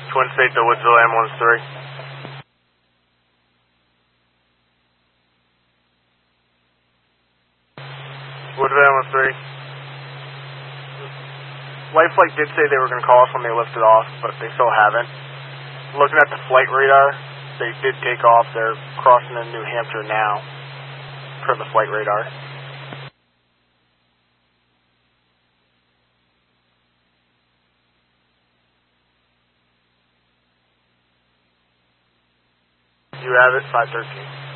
Twin State to Woodsville, ambulance 3. Woodville, ambulance 3. Life Flight did say they were going to call us when they lifted off, but they still haven't. Looking at the flight radar, they did take off. They're crossing in New Hampshire now, per the flight radar. You have it, 513.